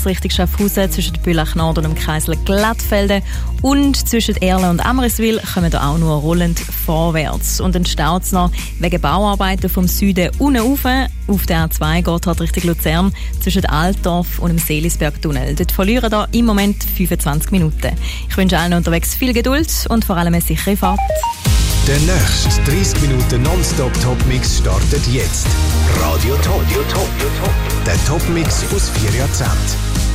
Strasse Richtung Schaffhausen zwischen Bülach Nord und dem Kreisel Glattfelden. Und zwischen Erlen und Amriswil kommen da auch nur rollend vorwärts. Und dann staut es noch wegen Bauarbeiten vom Süden unten rauf. Auf der A2 geht halt Richtung Luzern zwischen Altdorf und dem Seelisbergtunnel. Dort verlieren da im Moment 25 Minuten. Ich wünsche allen unterwegs viel Geduld und vor allem eine sichere Fahrt. Der nächste 30 Minuten Nonstop-Top-Mix startet jetzt. Radio Top. Der Top-Mix aus 4 Jahrzehnten.